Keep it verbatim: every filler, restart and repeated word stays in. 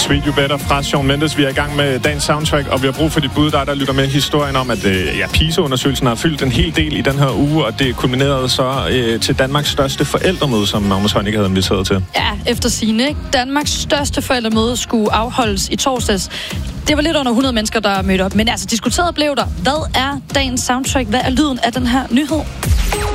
Sweet You Better fra Shawn Mendes. Vi er i gang med dagens soundtrack, og vi har brug for dit bud, der, der lytter med historien om, at øh, ja, PISA-undersøgelsen har fyldt en hel del i den her uge, og det kulminerede så øh, til Danmarks største forældremøde, som Magnus Heunicke havde inviteret til. Ja, efter sigende, ikke? Danmarks største forældremøde skulle afholdes i torsdags. Det var lidt under hundrede mennesker, der mødte op, men altså diskuteret blev der. Hvad er dagens soundtrack? Hvad er lyden af den her nyhed?